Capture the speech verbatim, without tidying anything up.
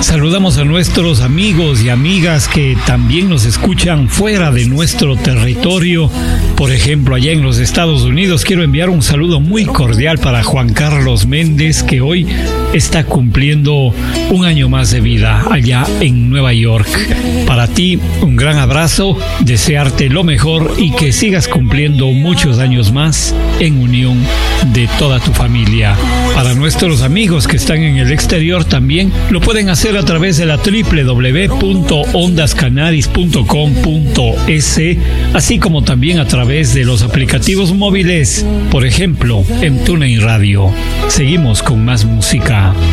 Saludamos a nuestros amigos y amigas que también nos escuchan fuera de nuestro territorio. Por ejemplo, allá en los Estados Unidos, quiero enviar un saludo muy cordial para Juan Carlos Méndez, que hoy está cumpliendo un año más de vida allá en Nueva York. Para ti, un gran abrazo, desearte lo mejor y que sigas cumpliendo muchos años más en unión de toda tu familia. Para nuestros amigos que están en el exterior también lo pueden hacer a través de la doble u doble u doble u punto ondas canaris punto com punto es, así como también a través de los aplicativos móviles, por ejemplo, en TuneIn Radio. Seguimos con más música.